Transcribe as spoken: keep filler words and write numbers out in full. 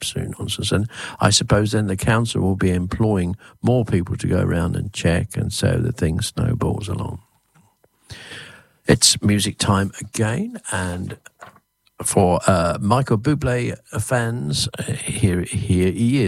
absolute nonsense. And I suppose then the council will be employing more people to go around and check, and so the thing snowballs along. It's music time again, and for uh, Michael Bublé fans, uh, here, here he is.